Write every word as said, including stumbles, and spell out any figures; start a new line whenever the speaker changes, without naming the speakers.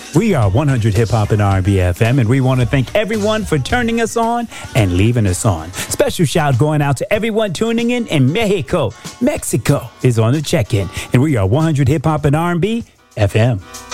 We are one hundred Hip Hop and R and B F M, and we want to thank everyone for turning us on and leaving us on. Special shout going out to everyone tuning in in Mexico. Mexico is on the check-in, and we are one hundred Hip Hop and R and B F M.